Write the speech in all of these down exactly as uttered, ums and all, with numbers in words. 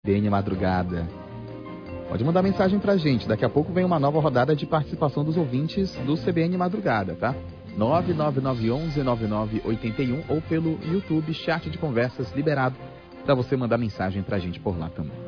C B N Madrugada. Pode mandar mensagem pra gente. Daqui a pouco vem uma nova rodada de participação dos ouvintes do C B N Madrugada, tá? nove nove nove um um nove nove oito um ou pelo YouTube, chat de conversas liberado para você mandar mensagem pra gente por lá também.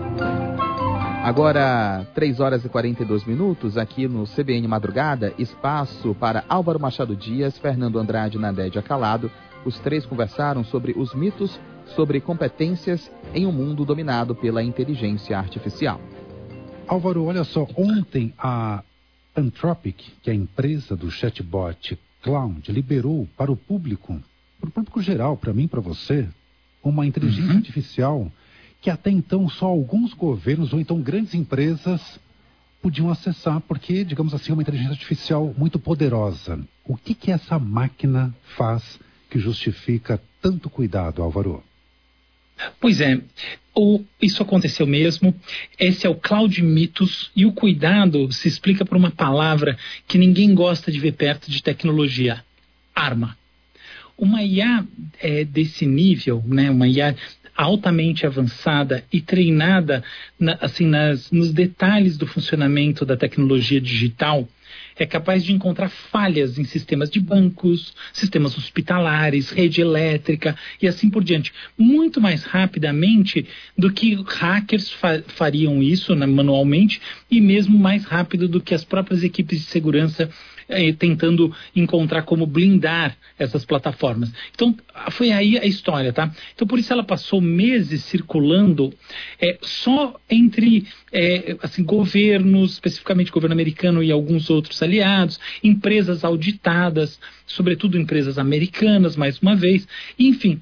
Agora, três horas e quarenta e dois minutos, aqui no C B N Madrugada, espaço para Álvaro Machado Dias, Fernando Andrade e Nadédia Calado. Os três conversaram sobre os mitos sobre competências em um mundo dominado pela inteligência artificial. Álvaro, olha só, ontem a Anthropic, que é a empresa do chatbot Claude, liberou para o público, para o público geral, para mim e para você, uma inteligência uhum. artificial que até então só alguns governos ou então grandes empresas podiam acessar, porque, digamos assim, é uma inteligência artificial muito poderosa. O que que essa máquina faz que justifica tanto cuidado, Álvaro? Pois é, o, isso aconteceu mesmo. Esse é o Cloud Mitos, e o cuidado se explica por uma palavra que ninguém gosta de ver perto de tecnologia: arma. Uma I A é, desse nível, né, uma I A altamente avançada e treinada na, assim, nas, nos detalhes do funcionamento da tecnologia digital, é capaz de encontrar falhas em sistemas de bancos, sistemas hospitalares, rede elétrica e assim por diante, muito mais rapidamente do que hackers fa- fariam isso, né, manualmente, e mesmo mais rápido do que as próprias equipes de segurança eh, tentando encontrar como blindar essas plataformas. Então, foi aí a história, tá? Então, por isso ela passou meses circulando eh, só entre eh, assim, governos, especificamente governo americano e alguns outros aliados, empresas auditadas, sobretudo empresas americanas, mais uma vez, enfim.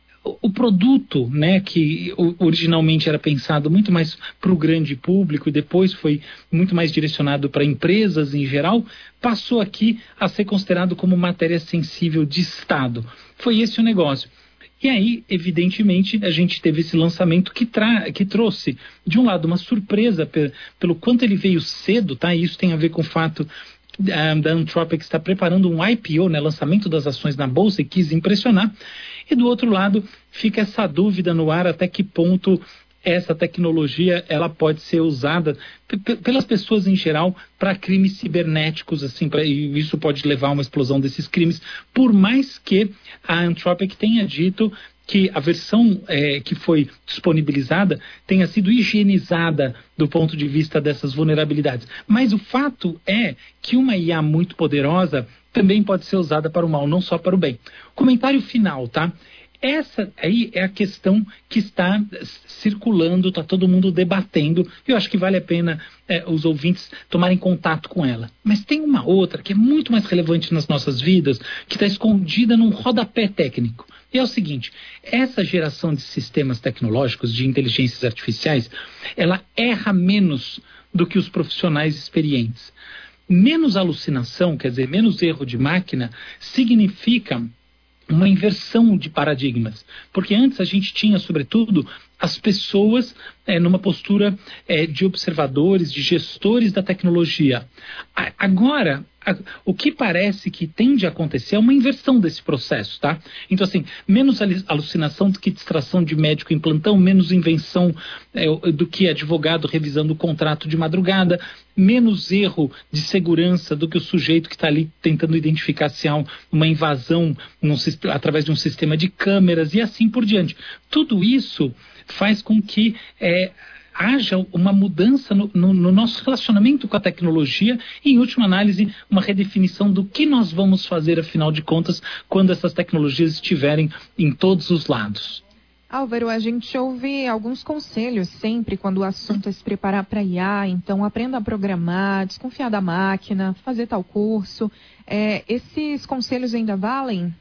O produto, né, que originalmente era pensado muito mais para o grande público e depois foi muito mais direcionado para empresas em geral, passou aqui a ser considerado como matéria sensível de Estado. Foi esse o negócio. E aí, evidentemente, a gente teve esse lançamento que, tra- que trouxe, de um lado, uma surpresa pe- pelo quanto ele veio cedo, tá? E isso tem a ver com o fato da, da Anthropic estar preparando um I P O, né, lançamento das ações na Bolsa, e quis impressionar. E do outro lado, fica essa dúvida no ar até que ponto essa tecnologia ela pode ser usada p- p- pelas pessoas em geral para crimes cibernéticos, assim, pra, e isso pode levar a uma explosão desses crimes, por mais que a Anthropic tenha dito que a versão é, que foi disponibilizada tenha sido higienizada do ponto de vista dessas vulnerabilidades. Mas o fato é que uma I A muito poderosa também pode ser usada para o mal, não só para o bem. Comentário final, tá? Essa aí é a questão que está circulando, está todo mundo debatendo, e eu acho que vale a pena é, os ouvintes tomarem contato com ela. Mas tem uma outra que é muito mais relevante nas nossas vidas, que está escondida num rodapé técnico. E é o seguinte: essa geração de sistemas tecnológicos, de inteligências artificiais, ela erra menos do que os profissionais experientes. Menos alucinação, quer dizer, menos erro de máquina, significa uma inversão de paradigmas. Porque antes a gente tinha, sobretudo, as pessoas é, numa postura é, de observadores, de gestores da tecnologia. A, agora, a, o que parece que tende a acontecer é uma inversão desse processo, tá? Então, assim, menos alucinação do que distração de médico em plantão, menos invenção é, do que advogado revisando o contrato de madrugada, menos erro de segurança do que o sujeito que está ali tentando identificar se há uma invasão num, através de um sistema de câmeras e assim por diante. Tudo isso faz com que é, haja uma mudança no, no, no nosso relacionamento com a tecnologia e, em última análise, uma redefinição do que nós vamos fazer, afinal de contas, quando essas tecnologias estiverem em todos os lados. Álvaro, a gente ouve alguns conselhos sempre quando o assunto é se preparar para I A, então aprenda a programar, desconfiar da máquina, fazer tal curso. É, esses conselhos ainda valem?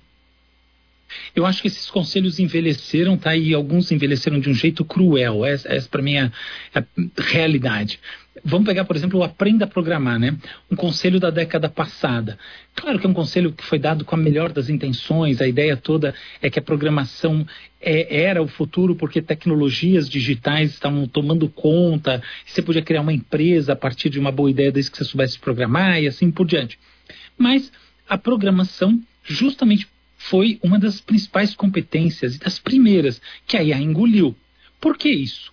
Eu acho que esses conselhos envelheceram, tá? E alguns envelheceram de um jeito cruel. Essa, essa para mim é a realidade. Vamos pegar, por exemplo, o Aprenda a Programar, né? Um conselho da década passada. Claro que é um conselho que foi dado com a melhor das intenções. A ideia toda é que a programação é, era o futuro porque tecnologias digitais estavam tomando conta. Você podia criar uma empresa a partir de uma boa ideia desde que você soubesse programar e assim por diante. Mas a programação justamente foi uma das principais competências e das primeiras que a I A engoliu. Por que isso?